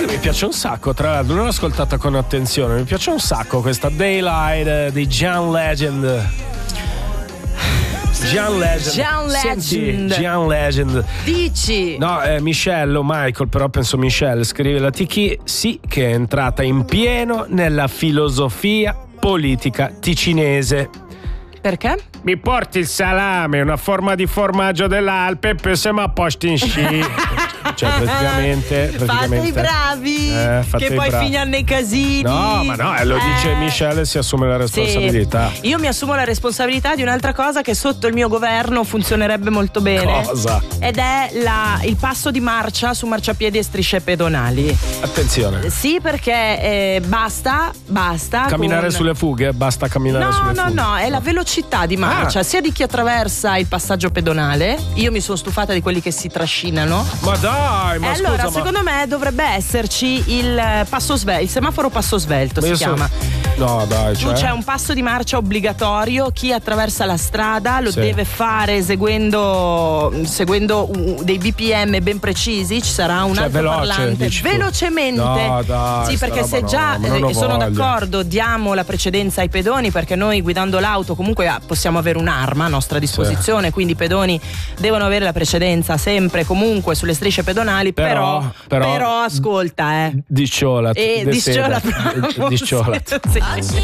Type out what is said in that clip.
Mi piace un sacco, tra l'altro non l'ho ascoltata con attenzione, mi piace un sacco questa Daylight di John Legend. John Legend. Senti, John Legend. Dici? No, Michelle o Michael, però penso Michelle, scrive la Tiki, sì che è entrata in pieno nella filosofia politica ticinese. Perché? Mi porti il salame, una forma di formaggio dell'Alpe, poi siamo a posto in sci. Cioè praticamente fate i bravi, che poi finiamo nei casini. No, ma no, lo dice Michelle, si assume la responsabilità. Sì. Io mi assumo la responsabilità di un'altra cosa che sotto il mio governo funzionerebbe molto bene. Cosa? Ed è il passo di marcia su marciapiedi e strisce pedonali. Attenzione. Sì, perché basta camminare sulle fughe, basta camminare sulle fughe. No, è la velocità di marcia, sia di chi attraversa il passaggio pedonale. Io mi sono stufata di quelli che si trascinano. Ma dai, ma allora, scusa, secondo me dovrebbe esserci il passo svelto, il semaforo passo svelto si chiama. No, dai, Tu c'è un passo di marcia obbligatorio, chi attraversa la strada lo deve fare seguendo dei BPM ben precisi, ci sarà un altoparlante velocemente. No, dai, sì, perché se già sono d'accordo, diamo la precedenza ai pedoni, perché noi guidando l'auto comunque possiamo avere un'arma a nostra disposizione, quindi i pedoni devono avere la precedenza sempre comunque sulle strisce pedonali, però ascolta, Disciola. Disciola. Disciola. Sì.